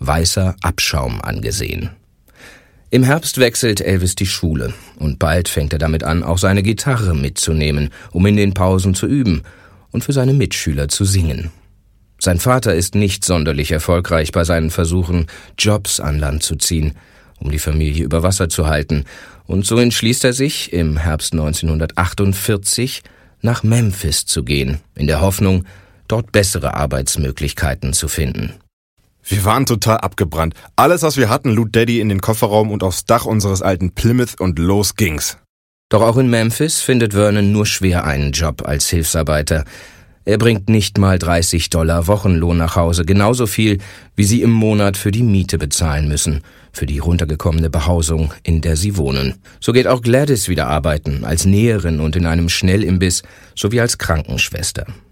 weißer Abschaum angesehen. Im Herbst wechselt Elvis die Schule und bald fängt er damit an, auch seine Gitarre mitzunehmen, um in den Pausen zu üben und für seine Mitschüler zu singen. Sein Vater ist nicht sonderlich erfolgreich bei seinen Versuchen, Jobs an Land zu ziehen, um die Familie über Wasser zu halten, und so entschließt er sich, im Herbst 1948 nach Memphis zu gehen, in der Hoffnung, dort bessere Arbeitsmöglichkeiten zu finden. Wir waren total abgebrannt. Alles, was wir hatten, lud Daddy in den Kofferraum und aufs Dach unseres alten Plymouth und los ging's. Doch auch in Memphis findet Vernon nur schwer einen Job als Hilfsarbeiter. Er bringt nicht mal $30 Wochenlohn nach Hause, genauso viel, wie sie im Monat für die Miete bezahlen müssen, für die runtergekommene Behausung, in der sie wohnen. So geht auch Gladys wieder arbeiten, als Näherin und in einem Schnellimbiss sowie als Krankenschwester.